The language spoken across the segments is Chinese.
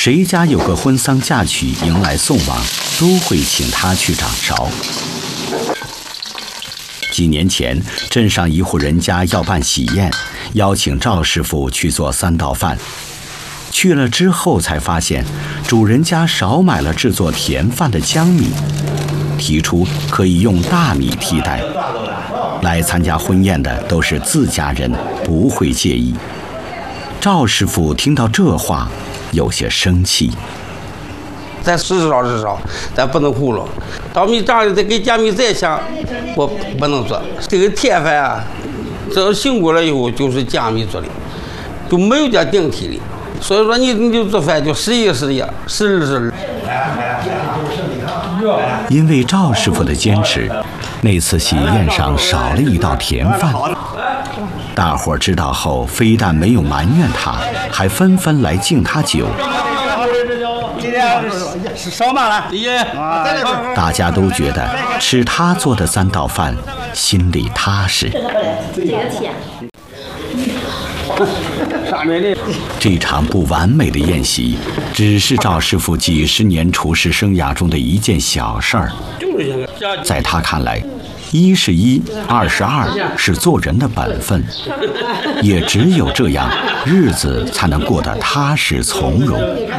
谁家有个婚丧嫁娶迎来送往，都会请他去掌勺。几年前，镇上一户人家要办喜宴，邀请赵师傅去做3道饭。去了之后才发现，主人家少买了制作甜饭的江米，提出可以用大米替代。来参加婚宴的都是自家人，不会介意。赵师傅听到这话，有些生气。 咱至少，咱不能糊弄。稻米长的再给江米再强，我不能做。这个甜饭啊，只要醒过来以后就是江米做的，就没有点顶替的。所以说你就做饭就时一时一，时日时日。 因为赵师傅的坚持，那次喜宴上少了一道甜饭。大伙知道后，非但没有埋怨他，还纷纷来敬他酒。 少嘛了， 大家都觉得吃他做的3道饭，心里踏实。这场不完美的宴席，只是赵师傅几十年厨师生涯中的一件小事儿。在他看来，1是1，2是2，是做人的本分。也只有这样，日子才能过得踏实从容。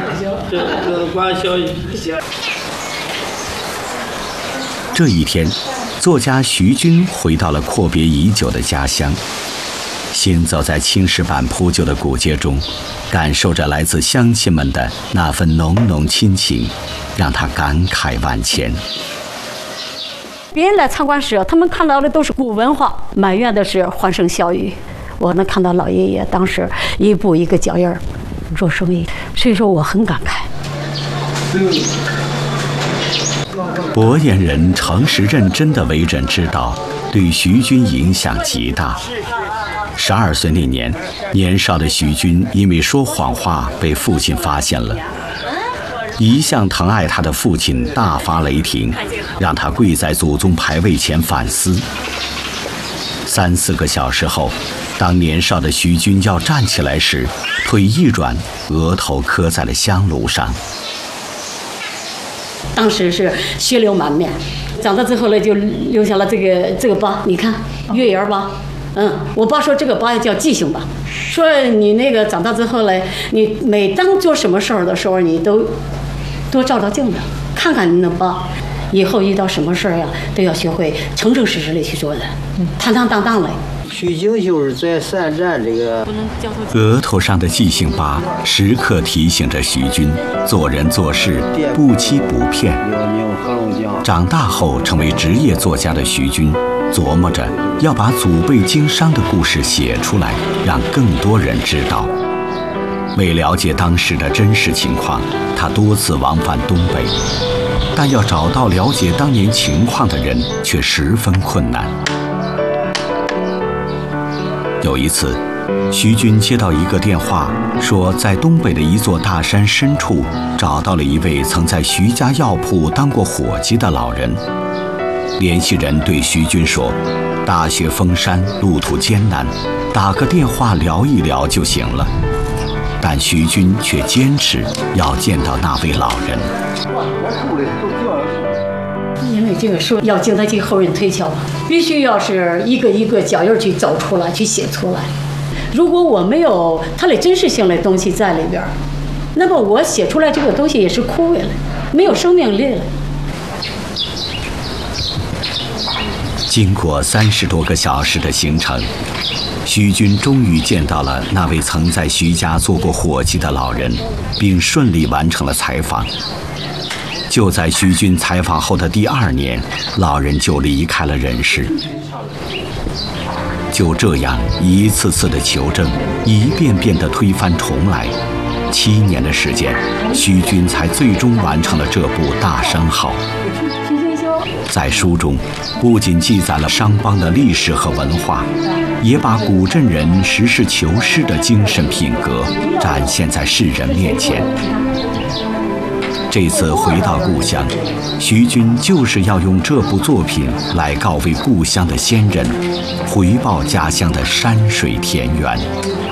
这一天，作家徐军回到了阔别已久的家乡。行走在青石板铺就的古街中，感受着来自乡亲们的那份浓浓亲情，让他感慨万千。 别人来参观时，他们看到的都是古文化，埋怨的是欢声笑语。我能看到老爷爷当时一步一个脚印儿做生意，所以说我很感慨。 博眼人诚实认真的为人之道，对徐军影响极大。12岁那年，年少的徐军因为说谎话被父亲发现了。一向疼爱他的父亲大发雷霆，让他跪在祖宗牌位前反思。3、4个小时后，当年少的徐军要站起来时，腿一软，额头磕在了香炉上。 当时是血流满面，长大之后呢，就留下了这个疤，你看月牙疤。我爸说这个疤叫记性疤，说你那个长大之后呢，你每当做什么事儿的时候，你都多照照镜子，看看你的疤，以后遇到什么事儿呀，都要学会诚诚实实的去做人，坦坦荡荡的。 徐景就是在3站这个额头上的记性疤，时刻提醒着徐军做人做事不欺不骗。长大后成为职业作家的徐军，琢磨着要把祖辈经商的故事写出来，让更多人知道。为了解当时的真实情况，他多次往返东北，但要找到了解当年情况的人却十分困难。有一次，徐军接到一个电话，说在东北的一座大山深处找到了一位曾在徐家药铺当过伙计的老人。联系人对徐军说，大雪封山，路途艰难，打个电话聊一聊就行了。但徐军却坚持要见到那位老人。 因为这个书要经得起后人推敲，必须要是一个一个脚印去走出来，去写出来。如果我没有它的真实性的东西在里边，那么我写出来这个东西也是枯萎了，没有生命力了。 经过30多个小时的行程，徐军终于见到了那位曾在徐家做过伙计的老人，并顺利完成了采访。就在徐军采访后的第2年，老人就离开了人世。就这样一次次的求证，一遍遍的推翻重来，7年的时间，徐军才最终完成了这部《大商号》。在书中，不仅记载了商帮的历史和文化，也把古镇人实事求是的精神品格展现在世人面前。这次回到故乡，徐军就是要用这部作品来告慰故乡的先人，回报家乡的山水田园。